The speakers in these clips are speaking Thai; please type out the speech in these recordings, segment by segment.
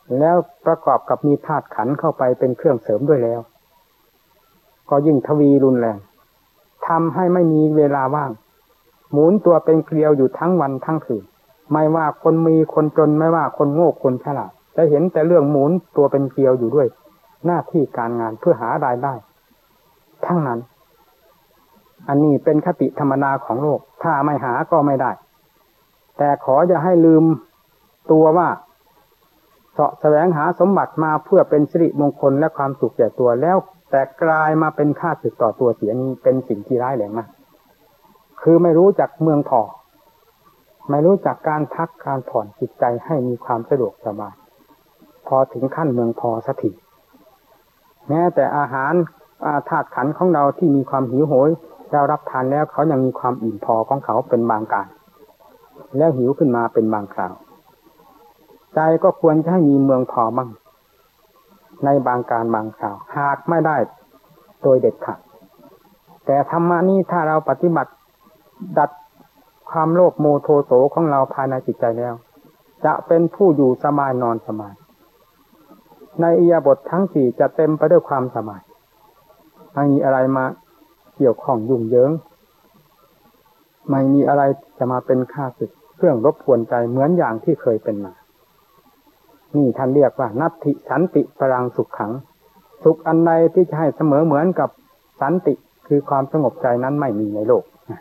แล้วประกอบกับมีธาตุขันธ์เข้าไปเป็นเครื่องเสริมด้วยแล้วก็ยิ่งทวีรุนแรงทำให้ไม่มีเวลาว่างหมุนตัวเป็นเกลียวอยู่ทั้งวันทั้งคืนไม่ว่าคนมีคนจนไม่ว่าคนโง่คนฉลาดจะเห็นแต่เรื่องหมุนตัวเป็นเกลียวอยู่ด้วยหน้าที่การงานเพื่อหารายได้ทั้งนั้นอันนี้เป็นคติธรรมดาของโลกถ้าไม่หาก็ไม่ได้แต่ขออย่าให้ลืมตัวว่าเสาะแสวงหาสมบัติมาเพื่อเป็นสิริมงคลและความสุขแก่ตัวแล้วแต่กลายมาเป็นข้าศึกต่อตัวเสียนี้เป็นสิ่งที่ร้ายแรงมากคือไม่รู้จักเมืองพอไม่รู้จักการพักการผ่อนจิตใจให้มีความสะดวกสบายพอถึงขั้นเมืองพอสักทีแม้แต่อาหารธาตุขันธ์ของเราที่มีความหิวโหยเรารับทานแล้วเขายังมีความอิ่มพอของเขาเป็นบางการแล้วหิวขึ้นมาเป็นบางคราวใจก็ควรจะให้มีเมืองพอบ้างในบางการบางคราวหากไม่ได้โดยเด็ดขาดแต่ธรรมะนี้ถ้าเราปฏิบัติดัดความโลภโมโทโสของเราภายในจิตใจแล้วจะเป็นผู้อยู่สบายนอนสบายในอิริยาบถทั้งสี่จะเต็มไปด้วยความสบายไม่มีอะไรมาเกี่ยวข้องยุ่งเหยิงไม่มีอะไรจะมาเป็นข้าศึกเครื่องรบกวนใจเหมือนอย่างที่เคยเป็นมานี่ท่านเรียกว่านัตถิสันติปรังสุขขังสุขอันใดที่จะให้เสมอเหมือนกับสันติคือความสงบใจนั้นไม่มีในโลก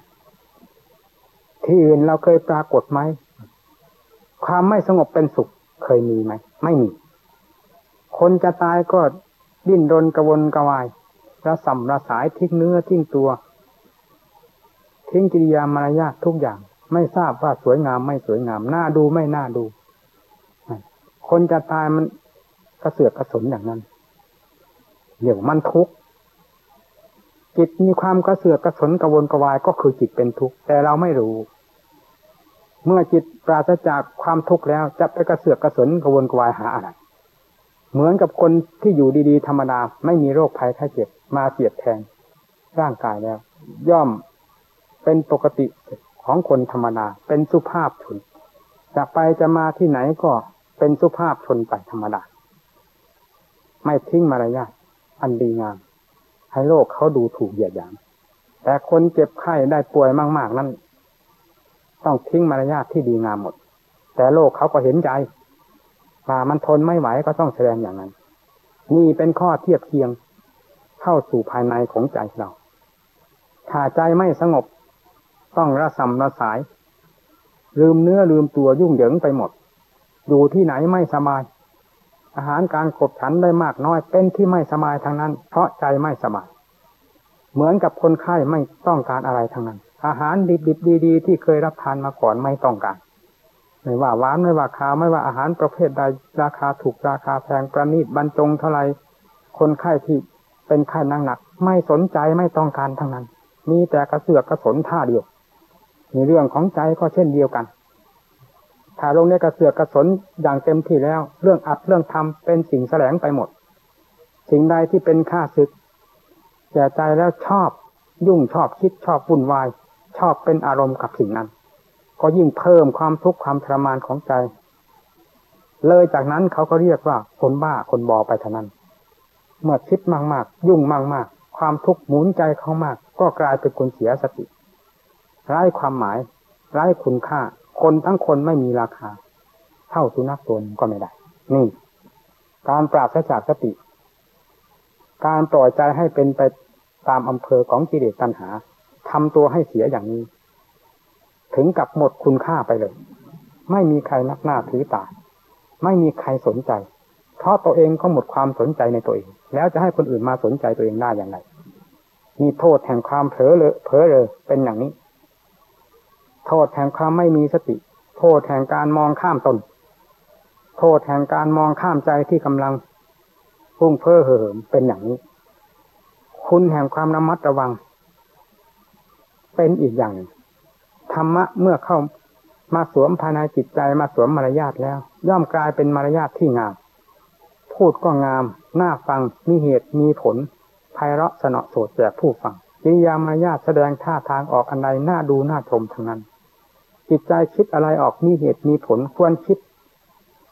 ที่อื่นเราเคยปรากฏไหมความไม่สงบเป็นสุขเคยมีไหมไม่มีคนจะตายก็ดิ้นรนกระวนกระวายระส่ำระสายทิ้งเนื้อทิ้งตัวทิ้งกิริยามารยาททุกอย่างไม่ทราบว่าสวยงามไม่สวยงามน่าดูไม่น่าดูคนจะตายมันกระเสือกกระสนอย่างนั้นเดี๋ยวมันทุกข์จิตมีความกระเสือกกระสนกระวนกระวายก็คือจิตเป็นทุกข์แต่เราไม่รู้เมื่อจิตปราศจากความทุกข์แล้วจะไปกระเสือกกระสนกระวนกระวายหาอะไรเหมือนกับคนที่อยู่ดีๆธรรมดาไม่มีโรคภัยไข้เจ็บมาเสียดแทงร่างกายแล้วย่อมเป็นปกติของคนธรรมดาเป็นสุภาพชนจะไปจะมาที่ไหนก็เป็นสุภาพชนไปธรรมดาไม่ทิ้งมารยาทอันดีงามให้โลกเขาดูถูกเหยียดหยามแต่คนเจ็บไข้ได้ป่วยมากๆนั้นต้องทิ้งมารยาทที่ดีงามหมดแต่โลกเขาก็เห็นใจว่ามันทนไม่ไหวก็ต้องแสดงอย่างนั้นนี่เป็นข้อเทียบเคียงเข้าสู่ภายในของใจเราถ้าใจไม่สงบต้องระส่ำระสายลืมเนื้อลืมตัวยุ่งเหยิงไปหมดอยู่ที่ไหนไม่สบายอาหารการขบฉันได้มากน้อยเป็นที่ไม่สบายทางนั้นเพราะใจไม่สบายเหมือนกับคนไข้ไม่ต้องการอะไรทางนั้นอาหารดิบๆดีๆที่เคยรับทานมาก่อนไม่ต้องการไม่ว่าหวานไม่ว่าคาวไม่ว่าอาหารประเภทใดราคาถูกราคาแพงประณีตบรรจงเท่าไรคนไข้ที่เป็นไข้หนักๆไม่สนใจไม่ต้องการทั้งนั้นมีแต่กระเสือกกระสนท่าเดียวในเรื่องของใจก็เช่นเดียวกันถ้าลงในกระเสือกกระสนอย่างเต็มที่แล้วเรื่องอัดเรื่องทำเป็นสิ่งแสลงไปหมดสิ่งใดที่เป็นข้าศึกแก่ใจแล้วชอบยุ่งชอบคิดชอบวุ่นวายชอบเป็นอารมณ์กับสิ่งนั้นก็ยิ่งเพิ่มความทุกข์ความทรมานของใจเลยจากนั้นเขาก็เรียกว่าคนบ้าคนบอไปเท่านั้นเมื่อคิดมากๆยุ่งมากๆความทุกข์หมุนใจเขามากก็กลายเป็นคนเสียสติไร้ความหมายไร้คุณค่าคนทั้งคนไม่มีราคาเท่าสุนัขตัวนึงก็ไม่ได้นี่การปราศจากสติการปล่อยใจให้เป็นไปตามอำเภอของกิเลสตัณหาทำตัวให้เสียอย่างนี้ถึงกับหมดคุณค่าไปเลยไม่มีใครนับหน้าถือตาไม่มีใครสนใจเพราะตัวเองก็หมดความสนใจในตัวเองแล้วจะให้คนอื่นมาสนใจตัวเองได้อย่างไรมีโทษแห่งความเผลอเลยเป็นอย่างนี้โทษแห่งความไม่มีสติโทษแห่งการมองข้ามตนโทษแห่งการมองข้ามใจที่กำลังฟุ้งเฟ้อเห่อเหิมเป็นอย่างนี้คุณแห่งความระมัดระวังเป็นอีกอย่างหนึ่งธรรมะเมื่อเข้ามาสวมภายในจิตใจมาสวมมารยาทแล้วย่อมกลายเป็นมารยาทที่งามพูดก็งามน่าฟังมีเหตุมีผลไพเราะสนอโสดแก่ผู้ฟังกิริยามารยาทแสดงท่าทางออกอันใดน่าดูน่าชมทั้งนั้นจิตใจคิดอะไรออกมีเหตุมีผลควรคิด